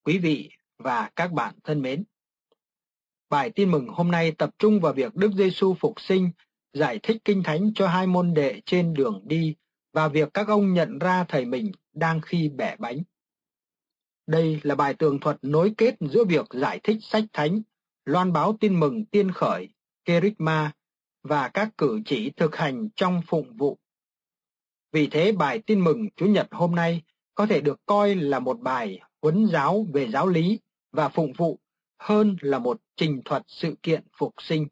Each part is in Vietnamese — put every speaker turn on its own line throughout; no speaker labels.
Quý vị và các bạn thân mến, bài tin mừng hôm nay tập trung vào việc Đức Giêsu phục sinh, giải thích Kinh Thánh cho hai môn đệ trên đường đi và việc các ông nhận ra thầy mình đang khi bẻ bánh. Đây là bài tường thuật nối kết giữa việc giải thích sách Thánh, loan báo tin mừng tiên khởi, kerygma và các cử chỉ thực hành trong phụng vụ. Vì thế bài tin mừng Chủ nhật hôm nay có thể được coi là một bài huấn giáo về giáo lý và phụng vụ hơn là một trình thuật sự kiện phục sinh.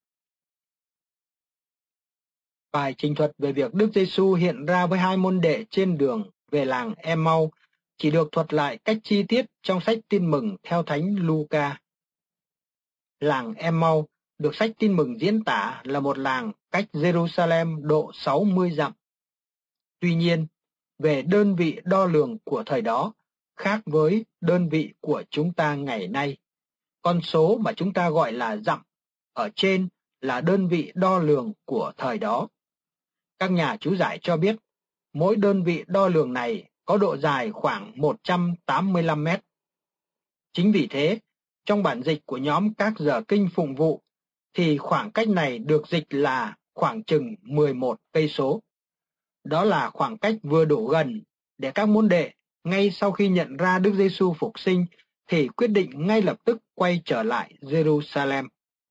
Bài trình thuật về việc Đức Giêsu hiện ra với hai môn đệ trên đường về làng Em-mau chỉ được thuật lại cách chi tiết trong sách tin mừng theo Thánh Luca. Làng Em-mau được sách tin mừng diễn tả là một làng cách Jerusalem độ 60 dặm. Tuy nhiên, về đơn vị đo lường của thời đó khác với đơn vị của chúng ta ngày nay. Con số mà chúng ta gọi là dặm ở trên là đơn vị đo lường của thời đó. Các nhà chú giải cho biết, mỗi đơn vị đo lường này có độ dài khoảng 185 mét. Chính vì thế, trong bản dịch của nhóm các giờ kinh phụng vụ, thì khoảng cách này được dịch là khoảng chừng 11 cây số. Đó là khoảng cách vừa đủ gần để các môn đệ ngay sau khi nhận ra Đức Giêsu phục sinh thì quyết định ngay lập tức quay trở lại Jerusalem.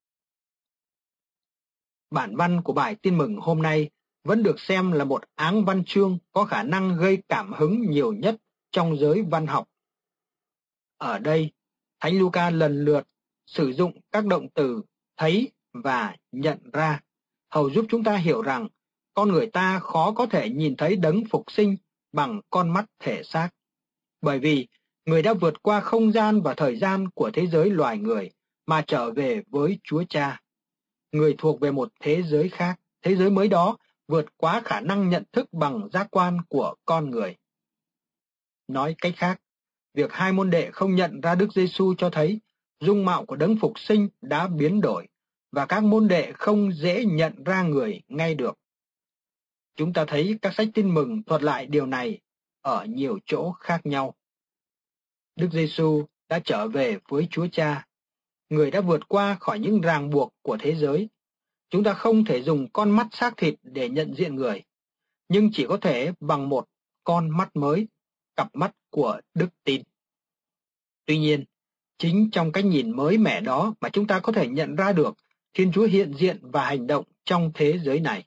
Bản văn của bài tin mừng hôm nay vẫn được xem là một áng văn chương có khả năng gây cảm hứng nhiều nhất trong giới văn học. Ở đây, Thánh Luca lần lượt sử dụng các động từ thấy và nhận ra, hầu giúp chúng ta hiểu rằng con người ta khó có thể nhìn thấy đấng phục sinh bằng con mắt thể xác. Bởi vì người đã vượt qua không gian và thời gian của thế giới loài người mà trở về với Chúa Cha. Người thuộc về một thế giới khác, thế giới mới đó vượt quá khả năng nhận thức bằng giác quan của con người. Nói cách khác, việc hai môn đệ không nhận ra Đức Giêsu cho thấy dung mạo của đấng phục sinh đã biến đổi và các môn đệ không dễ nhận ra người ngay được. Chúng ta thấy các sách tin mừng thuật lại điều này ở nhiều chỗ khác nhau. Đức Giêsu đã trở về với Chúa Cha. Người đã vượt qua khỏi những ràng buộc của thế giới. Chúng ta không thể dùng con mắt xác thịt để nhận diện người, nhưng chỉ có thể bằng một con mắt mới, cặp mắt của đức tin. Tuy nhiên, chính trong cách nhìn mới mẻ đó mà chúng ta có thể nhận ra được Thiên Chúa hiện diện và hành động trong thế giới này.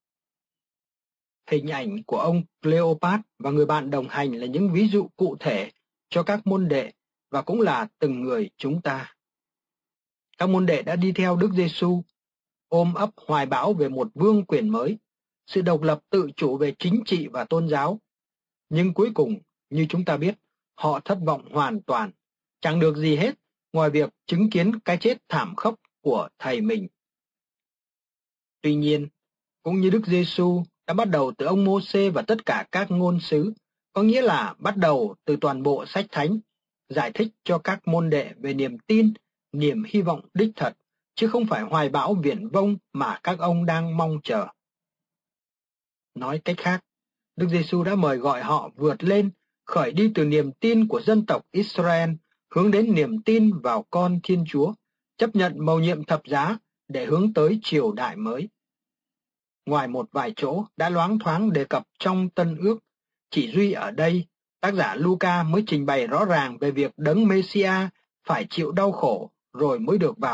Hình ảnh của ông Cleopat và người bạn đồng hành là những ví dụ cụ thể cho các môn đệ và cũng là từng người chúng ta. Các môn đệ đã đi theo Đức Giêsu, ôm ấp hoài bão về một vương quyền mới, sự độc lập tự chủ về chính trị và tôn giáo. Nhưng cuối cùng, như chúng ta biết, họ thất vọng hoàn toàn, chẳng được gì hết ngoài việc chứng kiến cái chết thảm khốc của thầy mình. Tuy nhiên, cũng như Đức Giêsu đã bắt đầu từ ông Mô-sê và tất cả các ngôn sứ, có nghĩa là bắt đầu từ toàn bộ sách Thánh, giải thích cho các môn đệ về niềm tin, niềm hy vọng đích thật, chứ không phải hoài bão viển vông mà các ông đang mong chờ. Nói cách khác, Đức Giêsu đã mời gọi họ vượt lên, khởi đi từ niềm tin của dân tộc Israel, hướng đến niềm tin vào con Thiên Chúa, chấp nhận mầu nhiệm thập giá để hướng tới triều đại mới. Ngoài một vài chỗ đã loáng thoáng đề cập trong Tân Ước, chỉ duy ở đây, tác giả Luca mới trình bày rõ ràng về việc đấng Mêsia phải chịu đau khổ rồi mới được vào